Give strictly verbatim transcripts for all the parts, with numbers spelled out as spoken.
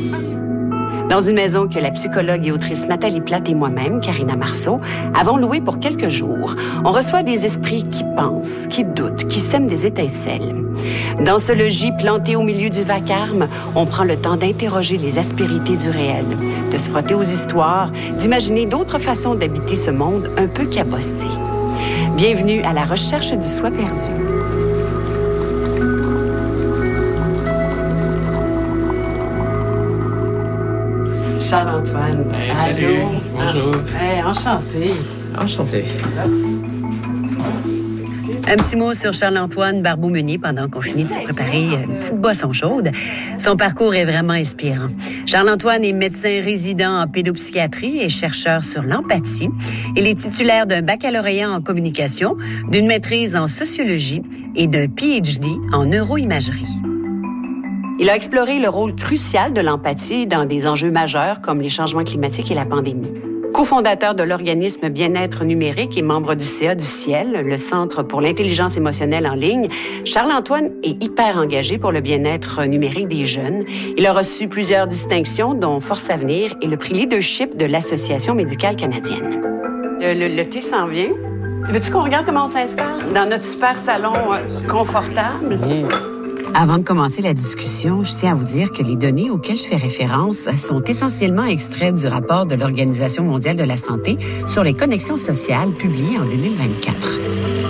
Dans une maison que la psychologue et autrice Nathalie Plate et moi-même, Karina Marceau, avons louée pour quelques jours, on reçoit des esprits qui pensent, qui doutent, qui sèment des étincelles. Dans ce logis planté au milieu du vacarme, on prend le temps d'interroger les aspérités du réel, de se frotter aux histoires, d'imaginer d'autres façons d'habiter ce monde un peu cabossé. Bienvenue à la recherche du soi perdu. Charles-Antoine. Hey, salut. Bonjour. Hey, enchanté. Enchanté. Un petit mot sur Charles-Antoine Barbeau-Meunier pendant qu'on finit de se préparer une petite boisson chaude. Son parcours est vraiment inspirant. Charles-Antoine est médecin résident en pédopsychiatrie et chercheur sur l'empathie. Il est titulaire d'un baccalauréat en communication, d'une maîtrise en sociologie et d'un P H D en neuroimagerie. Il a exploré le rôle crucial de l'empathie dans des enjeux majeurs comme les changements climatiques et la pandémie. Co-fondateur de l'organisme Bien-être numérique et membre du C A du Ciel, le Centre pour l'intelligence émotionnelle en ligne, Charles-Antoine est hyper engagé pour le bien-être numérique des jeunes. Il a reçu plusieurs distinctions, dont Force Avenir et le prix Leadership de l'Association médicale canadienne. Le, le, le thé s'en vient. Veux-tu qu'on regarde comment on s'installe dans notre super salon euh, confortable? Mmh. Avant de commencer la discussion, je tiens à vous dire que les données auxquelles je fais référence sont essentiellement extraits du rapport de l'Organisation mondiale de la santé sur les connexions sociales publié en deux mille vingt-quatre.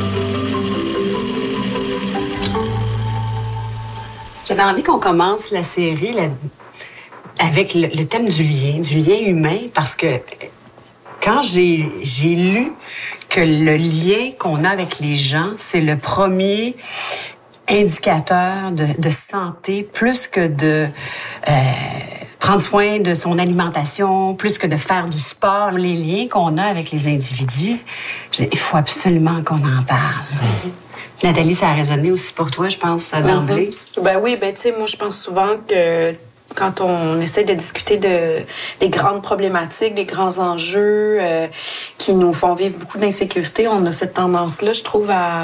J'avais envie qu'on commence la série là, avec le, le thème du lien, du lien humain, parce que quand j'ai, j'ai lu que le lien qu'on a avec les gens, c'est le premier indicateur de, de santé, plus que de euh, prendre soin de son alimentation, plus que de faire du sport, les liens qu'on a avec les individus, je dis, il faut absolument qu'on en parle. Mm-hmm. Nathalie, ça a résonné aussi pour toi, je pense, d'emblée. Mm-hmm. Ben oui, ben tu sais, moi, je pense souvent que quand on essaie de discuter de des grandes problématiques, des grands enjeux euh, qui nous font vivre beaucoup d'insécurité, on a cette tendance-là, je trouve, à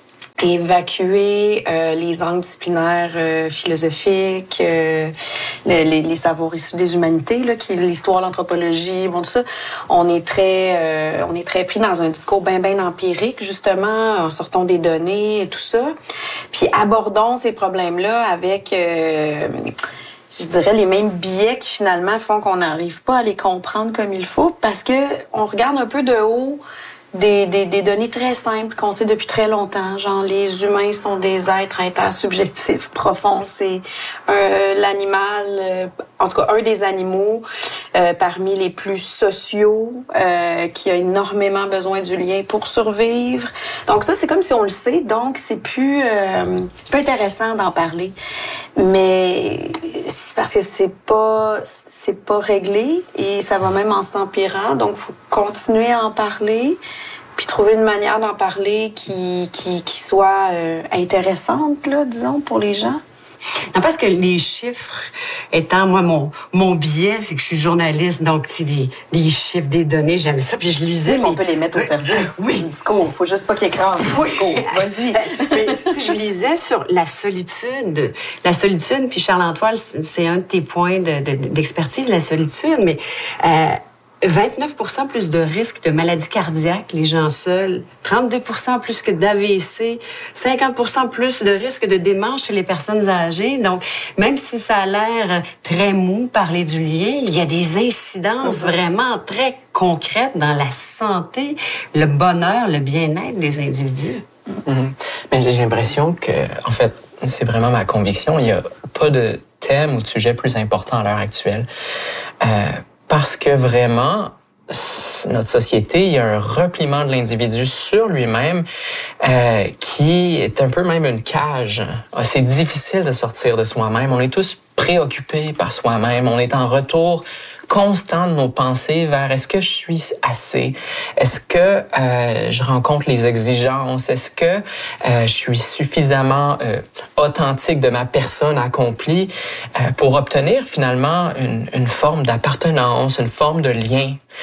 évacuer euh, les angles disciplinaires euh, philosophiques, euh, les, les, les savoirs issus des humanités, là, qui l'histoire, l'anthropologie, bon tout ça. On est très, euh, on est très pris dans un discours bien, bien empirique, justement, en sortant des données et tout ça. Puis abordons ces problèmes-là avec, euh, je dirais, les mêmes biais qui finalement font qu'on n'arrive pas à les comprendre comme il faut, parce que on regarde un peu de haut. Des, des, des données très simples qu'on sait depuis très longtemps, genre les humains sont des êtres intersubjectifs profonds, c'est euh, l'animal, euh, en tout cas un des animaux euh, parmi les plus sociaux, euh, qui a énormément besoin du lien pour survivre. Donc ça, c'est comme si on le sait, donc c'est plus, euh, c'est plus intéressant d'en parler. Mais c'est parce que c'est pas, c'est pas réglé et ça va même en s'empirant, donc faut continuer à en parler. Puis trouver une manière d'en parler qui, qui, qui soit euh, intéressante, là, disons, pour les gens. Non, parce que les chiffres étant, moi, mon, mon biais, c'est que je suis journaliste, donc, tu sais, des, des chiffres, des données, j'aime ça, puis je lisais... Oui, mais on peut les mettre au service oui. du discours. Il faut juste pas qu'il écrase le oui. discours. Vas-y. Mais, je lisais sur la solitude. La solitude, puis Charles-Antoine, c'est un de tes points de, de, d'expertise, la solitude, mais... Euh, vingt-neuf pour cent plus de risques de maladies cardiaques, les gens seuls. trente-deux pour cent plus que d'A V C. cinquante pour cent plus de risques de démence chez les personnes âgées. Donc, même si ça a l'air très mou, parler du lien, il y a des incidences mm-hmm. vraiment très concrètes dans la santé, le bonheur, le bien-être des individus. Mm-hmm. Mais j'ai l'impression que, en fait, c'est vraiment ma conviction, il n'y a pas de thème ou de sujet plus important à l'heure actuelle. Euh, Parce que vraiment, notre société, il y a un repliement de l'individu sur lui-même euh, qui est un peu même une cage. C'est difficile de sortir de soi-même. On est tous préoccupés par soi-même. On est en retour constant de nos pensées vers est-ce que je suis assez? Est-ce que euh, je rencontre les exigences? Est-ce que euh, je suis suffisamment euh, authentique de ma personne accomplie euh, pour obtenir finalement une, une forme d'appartenance, une forme de lien?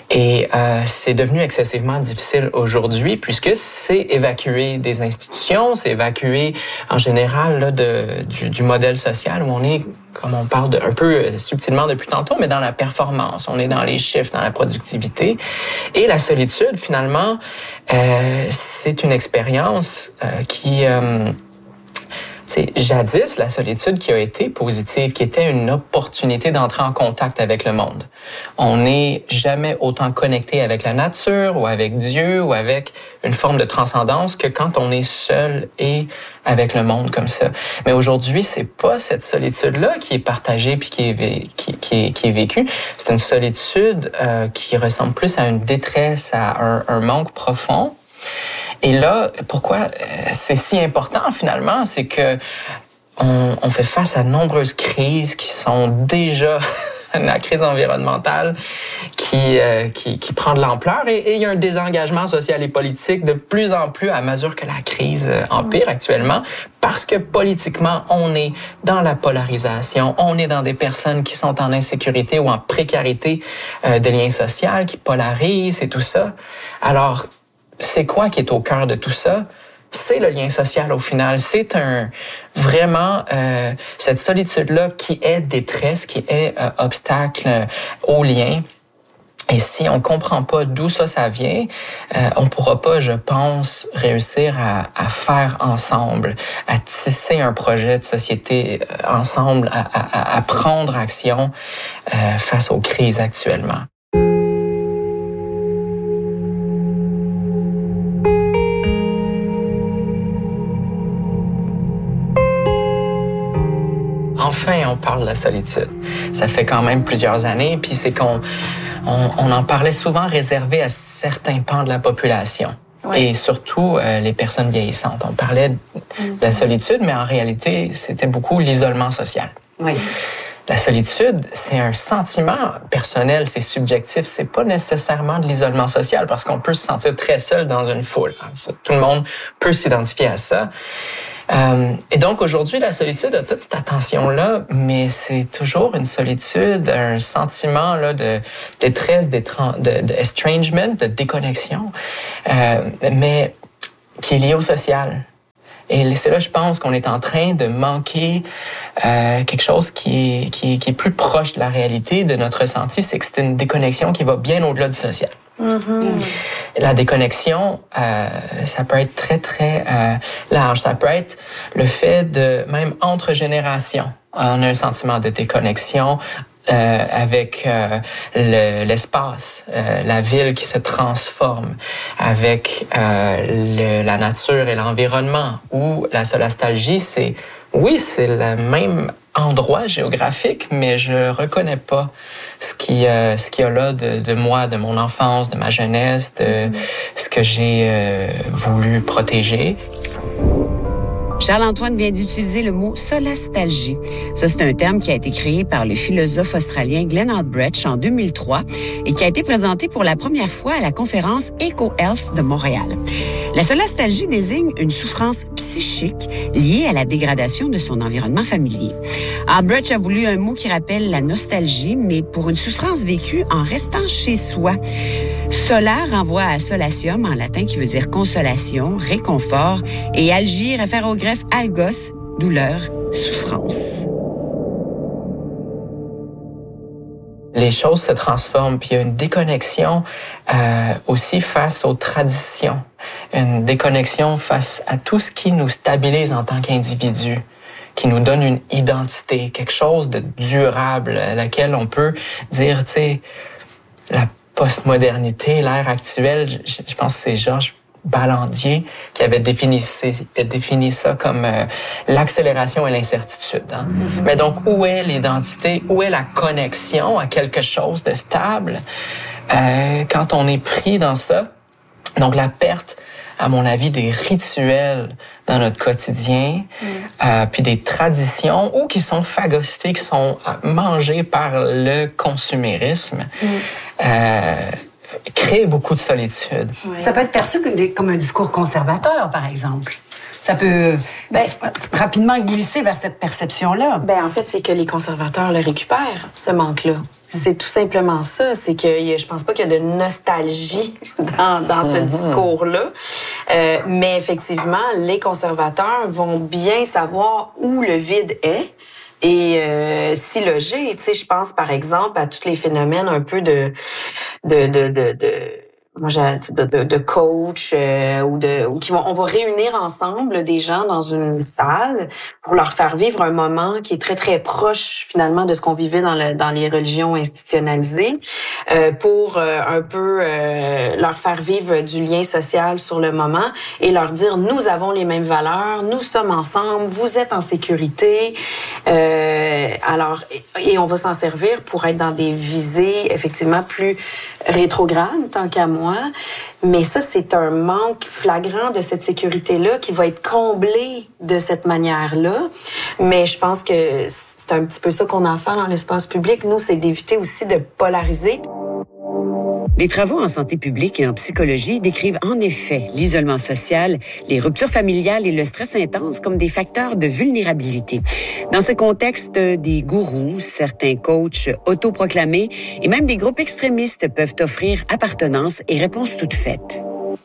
Et euh, c'est devenu excessivement difficile aujourd'hui puisque c'est évacuer des institutions, c'est évacuer en général là, de, du, du modèle social où on est, comme on parle de, un peu subtilement depuis tantôt, mais dans la performance, on est dans les chiffres, dans la productivité. Et la solitude, finalement, euh, c'est une expérience euh, qui... Euh, C'est jadis la solitude qui a été positive, qui était une opportunité d'entrer en contact avec le monde. On n'est jamais autant connecté avec la nature ou avec Dieu ou avec une forme de transcendance que quand on est seul et avec le monde comme ça. Mais aujourd'hui, c'est pas cette solitude-là qui est partagée puis qui est, qui, qui est, qui est vécue. C'est une solitude euh, qui ressemble plus à une détresse, à un, un manque profond. Et là, pourquoi c'est si important finalement, c'est que on, on fait face à de nombreuses crises qui sont déjà la crise environnementale qui euh, qui, qui prend de l'ampleur et, et il y a un désengagement social et politique de plus en plus à mesure que la crise empire actuellement parce que politiquement on est dans la polarisation, on est dans des personnes qui sont en insécurité ou en précarité euh, de liens sociaux qui polarisent et tout ça. Alors c'est quoi qui est au cœur de tout ça? C'est le lien social au final. C'est un vraiment euh, cette solitude-là qui est détresse, qui est euh, obstacle euh, au lien. Et si on comprend pas d'où ça, ça vient, euh, on pourra pas, je pense, réussir à, à faire ensemble, à tisser un projet de société euh, ensemble, à, à, à prendre action euh, face aux crises actuellement. Enfin, on parle de la solitude. Ça fait quand même plusieurs années, puis c'est qu'on on, on en parlait souvent réservé à certains pans de la population. Oui. Et surtout euh, les personnes vieillissantes. On parlait de la solitude, mais en réalité, c'était beaucoup l'isolement social. Oui. La solitude, c'est un sentiment personnel, c'est subjectif, c'est pas nécessairement de l'isolement social parce qu'on peut se sentir très seul dans une foule. Tout le monde peut s'identifier à ça. Euh, et donc aujourd'hui, la solitude a toute cette attention-là, mais c'est toujours une solitude, un sentiment là de détresse, de, de estrangement, de déconnexion, euh, mais qui est lié au social. Et c'est là, je pense, qu'on est en train de manquer euh, quelque chose qui est, qui, est, qui est plus proche de la réalité, de notre ressenti, c'est que c'est une déconnexion qui va bien au-delà du social. Mm-hmm. La déconnexion, euh, ça peut être très, très euh, large. Ça peut être le fait de, même entre générations, on a un sentiment de déconnexion euh, avec euh, le, l'espace, euh, la ville qui se transforme, avec euh, le, la nature et l'environnement, où la solastalgie, c'est, oui, c'est le même endroit géographique, mais je reconnais pas ce qui euh, ce qu'il y a là de, de moi, de mon enfance, de ma jeunesse, de ce que j'ai euh, voulu protéger. Charles-Antoine vient d'utiliser le mot solastalgie. Ça, c'est un terme qui a été créé par le philosophe australien Glenn Albrecht en deux mille trois et qui a été présenté pour la première fois à la conférence EcoHealth de Montréal. La solastalgie désigne une souffrance psychique liée à la dégradation de son environnement familier. Albrecht a voulu un mot qui rappelle la nostalgie, mais pour une souffrance vécue en restant chez soi. Sola renvoie à solatium en latin qui veut dire consolation, réconfort, et algie réfère au greffe algos, douleur, souffrance. Les choses se transforment, puis il y a une déconnexion euh, aussi face aux traditions, une déconnexion face à tout ce qui nous stabilise en tant qu'individu, qui nous donne une identité, quelque chose de durable, à laquelle on peut dire, tu sais, la postmodernité, l'ère actuelle, je, je pense que c'est Georges Ballandier qui avait défini, défini ça comme euh, l'accélération et l'incertitude. Hein? Mm-hmm. Mais donc, où est l'identité? Où est la connexion à quelque chose de stable euh, quand on est pris dans ça? Donc, la perte, à mon avis, des rituels dans notre quotidien, mm. euh, puis des traditions, ou qui sont phagocytés, qui sont mangés par le consumérisme, mm. euh, crée beaucoup de solitude. Oui. Ça peut être perçu comme un discours conservateur, par exemple. ça peut ben, rapidement glisser vers cette perception-là. Ben en fait, c'est que les conservateurs le récupèrent, ce manque-là. C'est tout simplement ça. C'est que je pense pas qu'il y a de nostalgie dans, dans ce mm-hmm. discours-là. Euh, mais effectivement, les conservateurs vont bien savoir où le vide est. Et euh, s'y loger, tu sais, je pense par exemple à tous les phénomènes un peu de de de de, de moi j'ai de, de, de coach euh, ou de ou qui vont on va réunir ensemble des gens dans une salle pour leur faire vivre un moment qui est très très proche finalement de ce qu'on vivait dans le dans les religions institutionnalisées euh, pour euh, un peu euh, leur faire vivre du lien social sur le moment et leur dire nous avons les mêmes valeurs, nous sommes ensemble, vous êtes en sécurité. Euh, alors et, et on va s'en servir pour être dans des visées effectivement plus rétrogrades tant qu'à moi. Mais ça, c'est un manque flagrant de cette sécurité-là qui va être comblé de cette manière-là. Mais je pense que c'est un petit peu ça qu'on en fait dans l'espace public. Nous, c'est d'éviter aussi de polariser. Des travaux en santé publique et en psychologie décrivent en effet l'isolement social, les ruptures familiales et le stress intense comme des facteurs de vulnérabilité. Dans ce contexte, des gourous, certains coachs autoproclamés et même des groupes extrémistes peuvent offrir appartenance et réponses toutes faites.